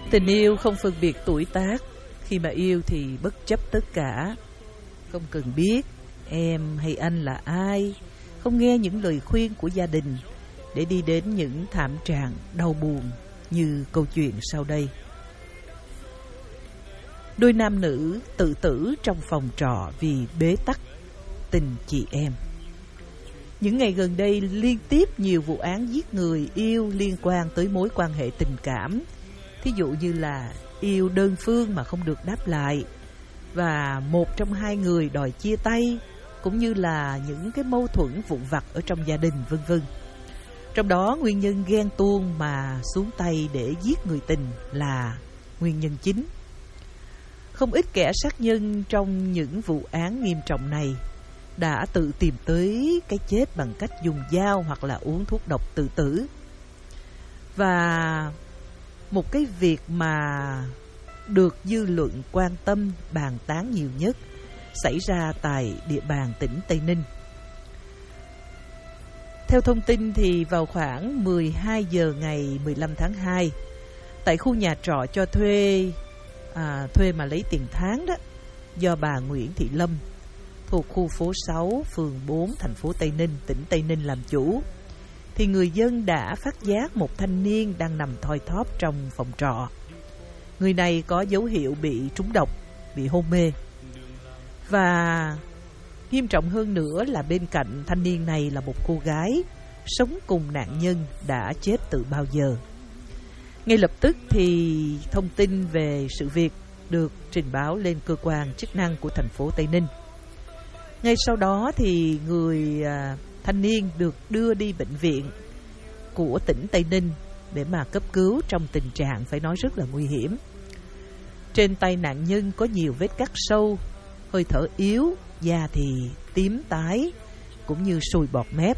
Tình yêu không phân biệt tuổi tác, khi mà yêu thì bất chấp tất cả. Không cần biết em hay anh là ai, không nghe những lời khuyên của gia đình để đi đến những thảm trạng đau buồn như câu chuyện sau đây. Đôi nam nữ tự tử trong phòng trọ vì bế tắc tình chị em. Những ngày gần đây liên tiếp nhiều vụ án giết người yêu liên quan tới mối quan hệ tình cảm. Thí dụ như là yêu đơn phương mà không được đáp lại, và một trong hai người đòi chia tay, cũng như là những cái mâu thuẫn vụn vặt ở trong gia đình vân vân. Trong đó nguyên nhân ghen tuông mà xuống tay để giết người tình là nguyên nhân chính. Không ít kẻ sát nhân trong những vụ án nghiêm trọng này đã tự tìm tới cái chết bằng cách dùng dao hoặc là uống thuốc độc tự tử. Và một cái việc mà được dư luận quan tâm bàn tán nhiều nhất xảy ra tại địa bàn tỉnh Tây Ninh. Theo thông tin thì vào khoảng 12 giờ ngày 15 tháng 2, tại khu nhà trọ cho thuê mà lấy tiền tháng đó, do bà Nguyễn Thị Lâm thuộc khu phố 6, phường 4, thành phố Tây Ninh, tỉnh Tây Ninh làm chủ, thì người dân đã phát giác một thanh niên đang nằm thoi thóp trong phòng trọ. Người này có dấu hiệu bị trúng độc, bị hôn mê. Và nghiêm trọng hơn nữa là bên cạnh thanh niên này là một cô gái sống cùng nạn nhân đã chết từ bao giờ. Ngay lập tức thì thông tin về sự việc được trình báo lên cơ quan chức năng của thành phố Tây Ninh. Ngay sau đó thì người thanh niên được đưa đi bệnh viện của tỉnh Tây Ninh để mà cấp cứu trong tình trạng phải nói rất là nguy hiểm. Trên tay nạn nhân có nhiều vết cắt sâu, hơi thở yếu, da thì tím tái, cũng như sùi bọt mép.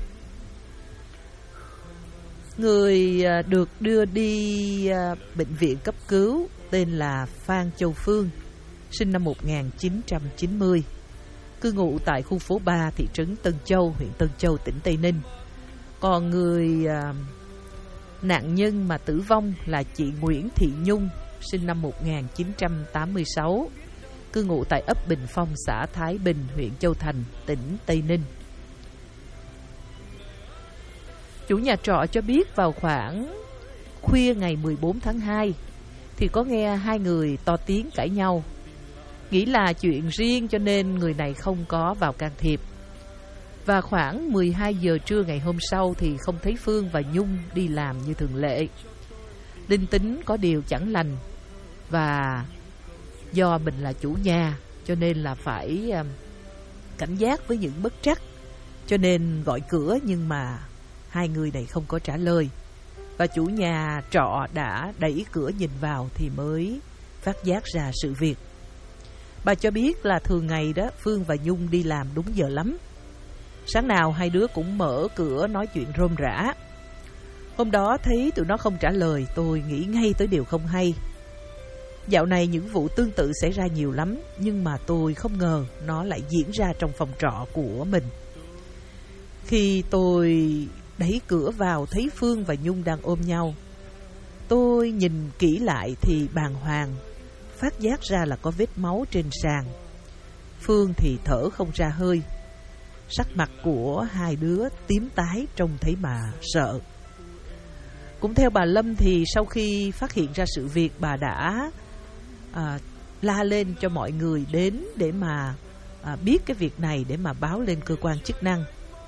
Người được đưa đi bệnh viện cấp cứu tên là Phan Châu Phương, sinh năm 1990, cư ngụ tại khu phố 3, thị trấn Tân Châu, huyện Tân Châu, tỉnh Tây Ninh. Còn người nạn nhân mà tử vong là chị Nguyễn Thị Nhung, sinh năm 1986, cư ngụ tại ấp Bình Phong, xã Thái Bình, huyện Châu Thành, tỉnh Tây Ninh. Chủ nhà trọ cho biết vào khoảng khuya ngày 14 tháng 2 thì có nghe hai người to tiếng cãi nhau. Nghĩ là chuyện riêng cho nên người này không có vào can thiệp. Và khoảng 12 giờ trưa ngày hôm sau thì không thấy Phương và Nhung đi làm như thường lệ. Linh tính có điều chẳng lành, và do mình là chủ nhà cho nên là phải cảnh giác với những bất trắc, cho nên gọi cửa nhưng mà hai người này không có trả lời. Và chủ nhà trọ đã đẩy cửa nhìn vào thì mới phát giác ra sự việc. Bà cho biết là thường ngày đó Phương và Nhung đi làm đúng giờ lắm. Sáng nào hai đứa cũng mở cửa nói chuyện rôm rả. Hôm đó thấy tụi nó không trả lời, tôi nghĩ ngay tới điều không hay. Dạo này những vụ tương tự xảy ra nhiều lắm, nhưng mà tôi không ngờ nó lại diễn ra trong phòng trọ của mình. Khi tôi đẩy cửa vào thấy Phương và Nhung đang ôm nhau, tôi nhìn kỹ lại thì bàng hoàng, phát giác ra là có vết máu trên sàn. Phương thì thở không ra hơi. Sắc mặt của hai đứa tím tái, trông thấy mà sợ. Cũng theo bà Lâm thì sau khi phát hiện ra sự việc, bà đã la lên cho mọi người đến để mà biết cái việc này, để mà báo lên cơ quan chức năng.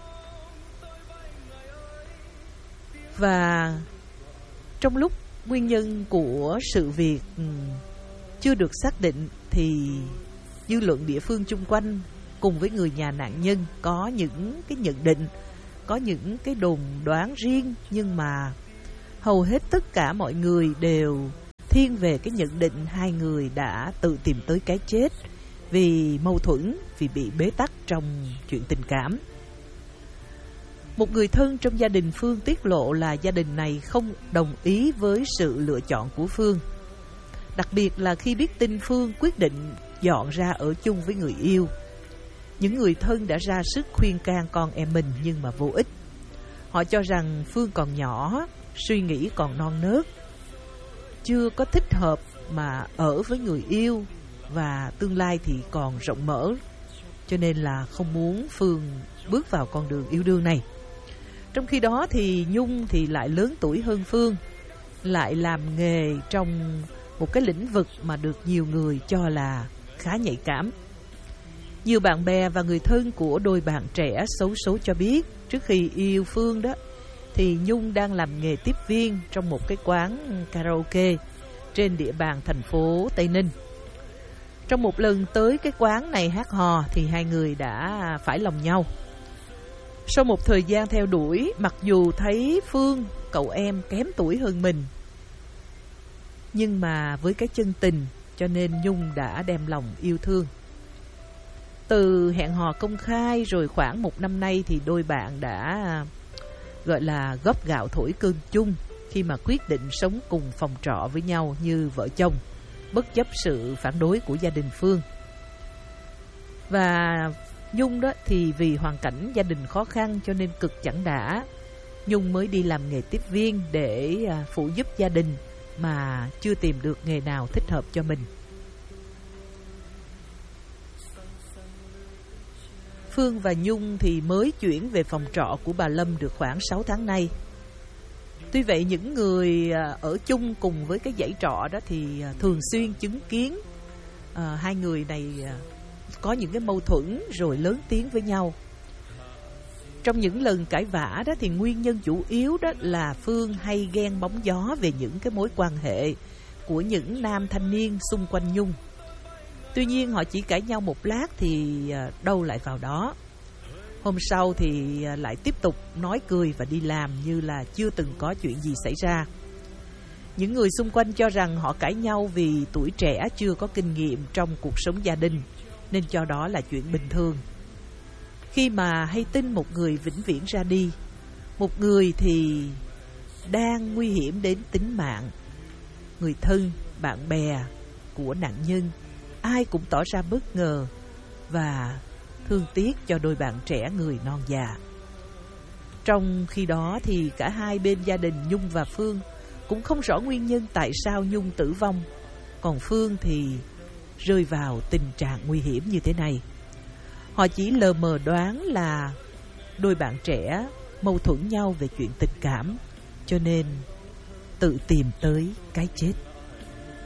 Và trong lúc nguyên nhân của sự việc chưa được xác định thì dư luận địa phương chung quanh cùng với người nhà nạn nhân có những cái nhận định, có những cái đồn đoán riêng, nhưng mà hầu hết tất cả mọi người đều thiên về cái nhận định hai người đã tự tìm tới cái chết vì mâu thuẫn, vì bị bế tắc trong chuyện tình cảm. Một người thân trong gia đình Phương tiết lộ là gia đình này không đồng ý với sự lựa chọn của Phương. Đặc biệt là khi biết tin Phương quyết định dọn ra ở chung với người yêu. Những người thân đã ra sức khuyên can con em mình nhưng mà vô ích. Họ cho rằng Phương còn nhỏ, suy nghĩ còn non nớt. chưa có thích hợp mà ở với người yêu, và tương lai thì còn rộng mở, cho nên là không muốn Phương bước vào con đường yêu đương này. Trong khi đó thì Nhung thì lại lớn tuổi hơn Phương, lại làm nghề trong một cái lĩnh vực mà được nhiều người cho là khá nhạy cảm. Nhiều bạn bè và người thân của đôi bạn trẻ xấu số cho biết trước khi yêu Phương đó thì Nhung đang làm nghề tiếp viên trong một cái quán karaoke trên địa bàn thành phố Tây Ninh. Trong một lần tới cái quán này hát hò thì hai người đã phải lòng nhau. Sau một thời gian theo đuổi, mặc dù thấy Phương, cậu em kém tuổi hơn mình, nhưng mà với cái chân tình cho nên Nhung đã đem lòng yêu thương. Từ hẹn hò công khai rồi khoảng 1 năm nay thì đôi bạn đã gọi là góp gạo thổi cơm chung khi mà quyết định sống cùng phòng trọ với nhau như vợ chồng, bất chấp sự phản đối của gia đình Phương. Và Nhung đó thì vì hoàn cảnh gia đình khó khăn cho nên cực chẳng đã, Nhung mới đi làm nghề tiếp viên để phụ giúp gia đình mà chưa tìm được nghề nào thích hợp cho mình. Phương và Nhung thì mới chuyển về phòng trọ của bà Lâm được khoảng 6 tháng nay. Tuy vậy những người ở chung cùng với cái dãy trọ đó thì thường xuyên chứng kiến hai người này có những cái mâu thuẫn rồi lớn tiếng với nhau. Trong những lần cãi vã đó thì nguyên nhân chủ yếu đó là Phương hay ghen bóng gió về những cái mối quan hệ của những nam thanh niên xung quanh Nhung. Tuy nhiên họ chỉ cãi nhau một lát thì đâu lại vào đó. Hôm sau thì lại tiếp tục nói cười và đi làm như là chưa từng có chuyện gì xảy ra. Những người xung quanh cho rằng họ cãi nhau vì tuổi trẻ chưa có kinh nghiệm trong cuộc sống gia đình, nên cho đó là chuyện bình thường. Khi mà hay tin một người vĩnh viễn ra đi, một người thì đang nguy hiểm đến tính mạng, người thân, bạn bè của nạn nhân ai cũng tỏ ra bất ngờ và thương tiếc cho đôi bạn trẻ người non già. Trong khi đó thì cả hai bên gia đình Nhung và Phương cũng không rõ nguyên nhân tại sao Nhung tử vong, còn Phương thì rơi vào tình trạng nguy hiểm như thế này. Họ chỉ lờ mờ đoán là đôi bạn trẻ mâu thuẫn nhau về chuyện tình cảm, cho nên tự tìm tới cái chết.